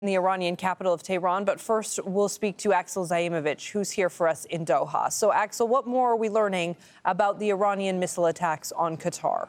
The Iranian capital of Tehran. But first, we'll speak to Axel Zaimovich, who's here for us in Doha. So, Axel, what more are we learning about the Iranian missile attacks on Qatar?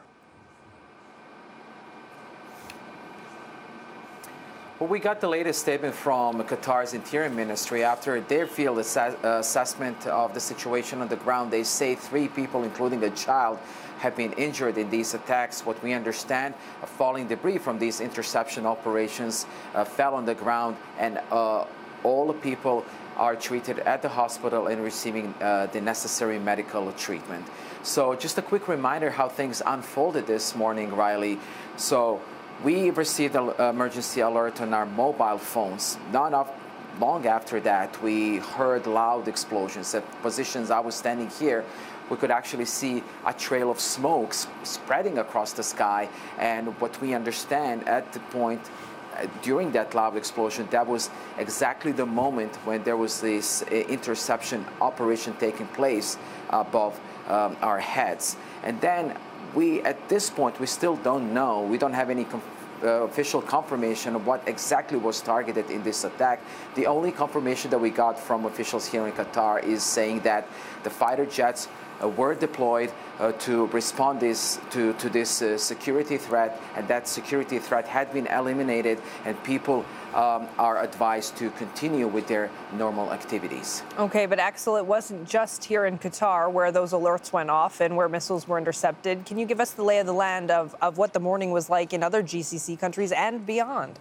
Well, we got the latest statement from Qatar's Interior Ministry after their field assessment of the situation on the ground. They say 3 people, including a child, have been injured in these attacks. What we understand, falling debris from these interception operations fell on the ground, and all the people are treated at the hospital and receiving the necessary medical treatment. So just a quick reminder how things unfolded this morning, Riley. So we received an emergency alert on our mobile phones. Long after that, we heard loud explosions. At positions I was standing here, we could actually see a trail of smoke spreading across the sky. And what we understand at the point during that loud explosion, that was exactly the moment when there was this interception operation taking place above our heads. And then at this point, we still don't know. We don't have any official confirmation of what exactly was targeted in this attack. The only confirmation that we got from officials here in Qatar is saying that the fighter jets were deployed to respond to this security threat, and that security threat had been eliminated, and people are advised to continue with their normal activities. Okay, but Axel, it wasn't just here in Qatar where those alerts went off and where missiles were intercepted. Can you give us the lay of the land of what the morning was like in other GCC countries and beyond?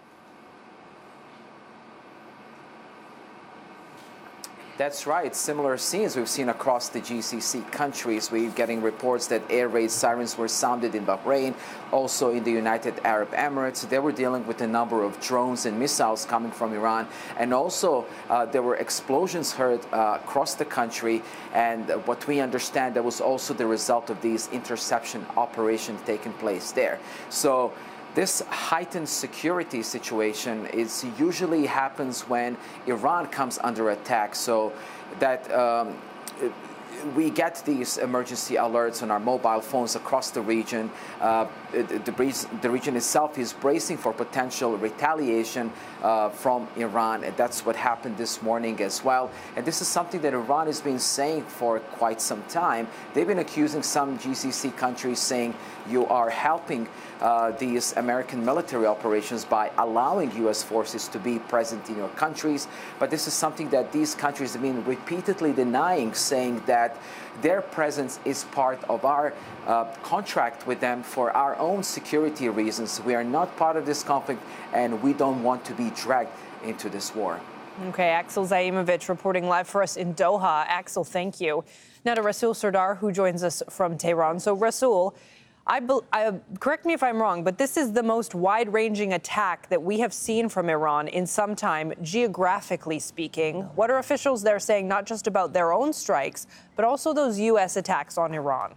That's right. Similar scenes we've seen across the GCC countries. We're getting reports that air raid sirens were sounded in Bahrain, also in the United Arab Emirates. They were dealing with a number of drones and missiles coming from Iran. And also there were explosions heard across the country. And what we understand, that was also the result of these interception operations taking place there. So this heightened security situation usually happens when Iran comes under attack, so that we get these emergency alerts on our mobile phones across the region. The region itself is bracing for potential retaliation from Iran, and that's what happened this morning as well. And this is something that Iran has been saying for quite some time. They've been accusing some GCC countries, saying you are helping these American military operations by allowing U.S. forces to be present in your countries. But this is something that these countries have been repeatedly denying, saying that their presence is part of our contract with them for our own security reasons. We are not part of this conflict, and we don't want to be dragged into this war. Okay, Axel Zaimovich reporting live for us in Doha. Axel, thank you. Now to Rasul Sardar, who joins us from Tehran. So, Rasul, correct me if I'm wrong, but this is the most wide-ranging attack that we have seen from Iran in some time, geographically speaking. What are officials there saying, not just about their own strikes, but also those U.S. attacks on Iran?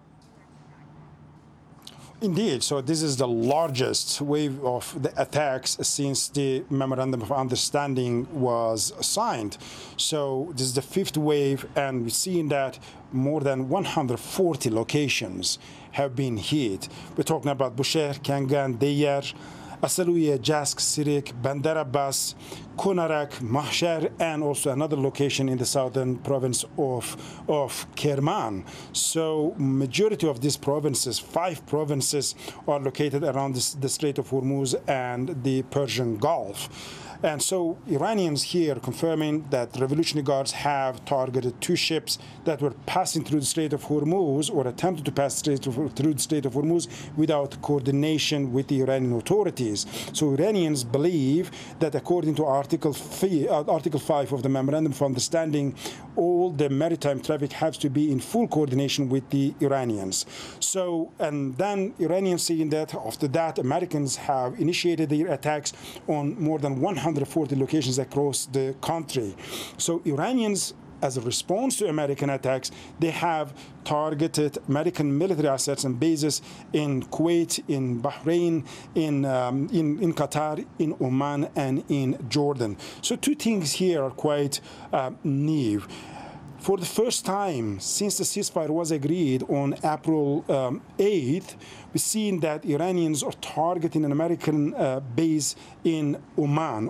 Indeed. So this is the largest wave of the attacks since the Memorandum of Understanding was signed. So this is the 5th wave, and we've seen that more than 140 locations have been hit. We're talking about Bushehr, Kangan, Deir, Asaluye, Jask, Sirik, Bandar Abbas, Konarak, Mahshar, and also another location in the southern province of Kerman. So majority of these provinces, 5 provinces, are located around the Strait of Hormuz and the Persian Gulf. And so Iranians here confirming that Revolutionary Guards have targeted 2 ships that were passing through the Strait of Hormuz, or attempted to pass through the Strait of Hormuz, without coordination with the Iranian authorities. So Iranians believe that according to Article 5 of the Memorandum of Understanding, all the maritime traffic has to be in full coordination with the Iranians. So, and then Iranians seeing that after that, Americans have initiated their attacks on more than 140 locations across the country. So Iranians, as a response to American attacks, they have targeted American military assets and bases in Kuwait, in Bahrain, in Qatar, in Oman, and in Jordan. So 2 things here are quite new. For the first time since the ceasefire was agreed on April 8th, we've seen that Iranians are targeting an American base in Oman.